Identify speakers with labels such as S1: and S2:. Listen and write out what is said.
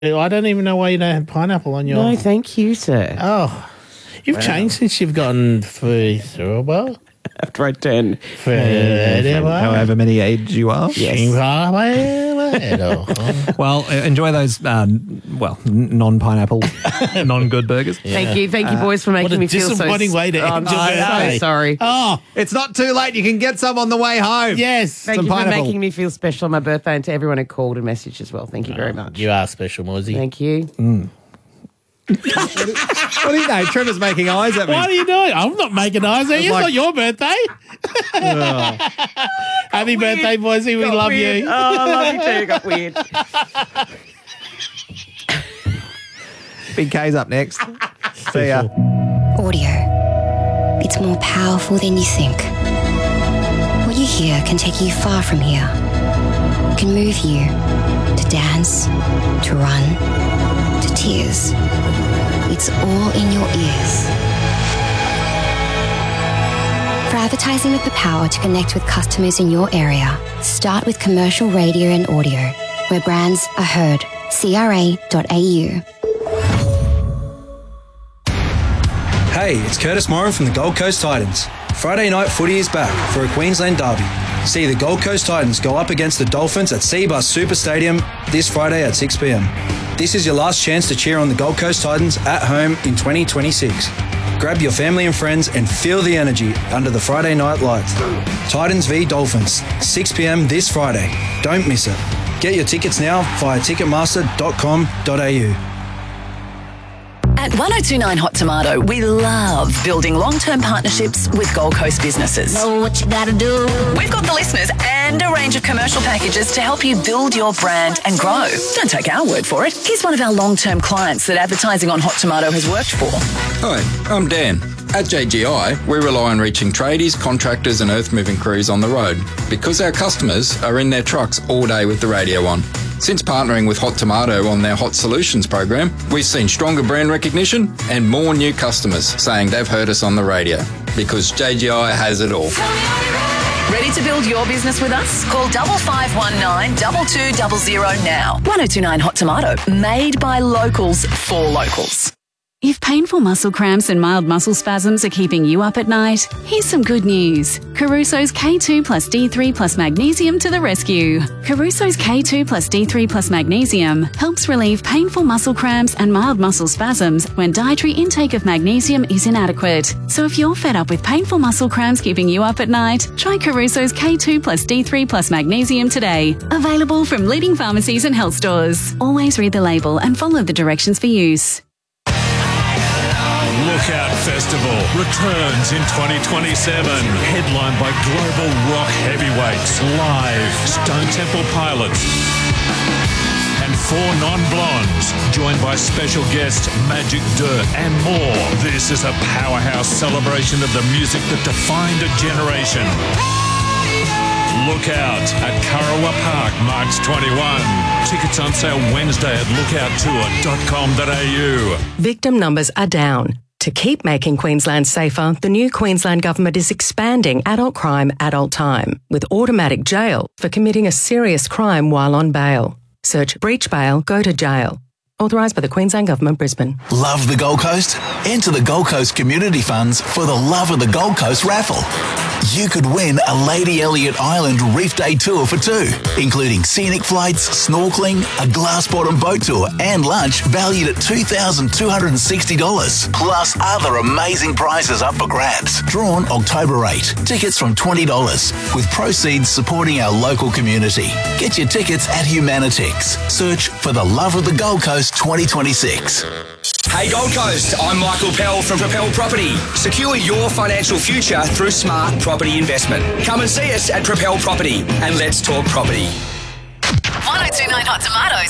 S1: I don't even know why you don't have pineapple on your...
S2: No, thank you, sir.
S1: Oh, you've changed since you've gotten cerebral.
S2: After I turn
S3: however many age you are.
S1: Yes.
S3: Well, enjoy those, non-pineapple, non-good burgers.
S2: Thank you, boys, for making me feel so...
S1: What a disappointing way to end your birthday.
S2: I'm so sorry.
S1: Oh,
S3: It's not too late. You can get some on the way home.
S1: yes.
S2: Thank you for making me feel special on my birthday, and to everyone who called and messaged as well. Thank you very much.
S1: You are special, Morsey.
S2: Thank you.
S3: What do you know? Trevor's making eyes at me.
S1: What are you doing? I'm not making eyes at you. It's not your birthday. Happy birthday, Morsey. We love you.
S2: Oh, I love you too. Got weird.
S3: Big K's up next. See ya.
S4: Audio. It's more powerful than you think. What you hear can take you far from here. It can move you to dance, to run, to tears. It's all in your ears. For advertising with the power to connect with customers in your area, start with commercial radio and audio, where brands are heard. CRA.au.
S5: Hey, it's Curtis Moran from the Gold Coast Titans. Friday night footy is back for a Queensland derby. See the Gold Coast Titans go up against the Dolphins at Seabus Super Stadium this Friday at 6 p.m. This is your last chance to cheer on the Gold Coast Titans at home in 2026. Grab your family and friends and feel the energy under the Friday night lights. Titans v Dolphins, 6 p.m. this Friday. Don't miss it. Get your tickets now via ticketmaster.com.au.
S6: At 1029 Hot Tomato, we love building long-term partnerships with Gold Coast businesses.
S7: Know what you gotta do.
S6: We've got the listeners and a range of commercial packages to help you build your brand and grow. Don't take our word for it. Here's one of our long-term clients that advertising on Hot Tomato has worked for.
S8: Hi, I'm Dan. At JGI, we rely on reaching tradies, contractors and earth-moving crews on the road because our customers are in their trucks all day with the radio on. Since partnering with Hot Tomato on their Hot Solutions program, we've seen stronger brand recognition and more new customers saying they've heard us on the radio because JGI has it all.
S6: Ready to build your business with us? Call 5519 2200 now. 1029 Hot Tomato, made by locals for locals.
S9: If painful muscle cramps and mild muscle spasms are keeping you up at night, here's some good news. Caruso's K2 plus D3 plus magnesium to the rescue. Caruso's K2 plus D3 plus magnesium helps relieve painful muscle cramps and mild muscle spasms when dietary intake of magnesium is inadequate. So if you're fed up with painful muscle cramps keeping you up at night, try Caruso's K2 plus D3 plus magnesium today. Available from leading pharmacies and health stores. Always read the label and follow the directions for use.
S10: Lookout Festival returns in 2027. Headlined by global rock heavyweights, Live, Stone Temple Pilots, and 4 Non-Blondes, joined by special guest Magic Dirt and more. This is a powerhouse celebration of the music that defined a generation. Lookout at Kurrawa Park, March 21. Tickets on sale Wednesday at lookouttour.com.au.
S11: Victim numbers are down. To keep making Queensland safer, the new Queensland Government is expanding adult crime, adult time, with automatic jail for committing a serious crime while on bail. Search breach bail, go to jail. Authorised by the Queensland Government, Brisbane.
S12: Love the Gold Coast? Enter the Gold Coast Community Funds for the Love of the Gold Coast raffle. You could win a Lady Elliot Island Reef Day tour for 2, including scenic flights, snorkeling, a glass bottom boat tour and lunch valued at $2,260, plus other amazing prizes up for grabs. Drawn October 8. Tickets from $20, with proceeds supporting our local community. Get your tickets at Humanitix. Search for the Love of the Gold Coast 2026.
S13: Hey Gold Coast, I'm Michael Pell from Propel Property. Secure your financial future through smart property investment. Come and see us at Propel Property and let's talk property.
S6: 1029 Hot Tomatoes